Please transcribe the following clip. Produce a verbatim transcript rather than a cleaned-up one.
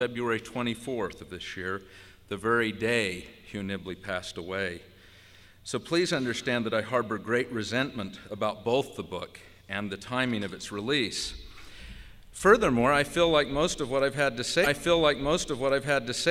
February twenty-fourth of this year, the very day Hugh Nibley passed away. So please understand that I harbor great resentment about both the book and the timing of its release. Furthermore, I feel like most of what I've had to say, I feel like most of what I've had to say